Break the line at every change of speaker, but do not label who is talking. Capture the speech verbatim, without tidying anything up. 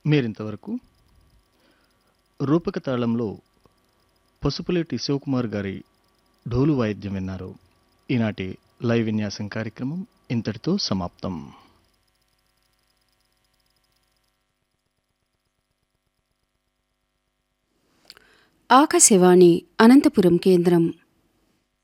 మీరింతవరకు రూపక తాళంలో పసుపులేటి శివకుమార్ గారి ఢోలు వాయిద్యం విన్నారు. ఈనాటి లైవ్ విన్యాసం కార్యక్రమం ఇంతటితో సమాప్తం.
ఆకాశవాణి అనంతపురం కేంద్రం.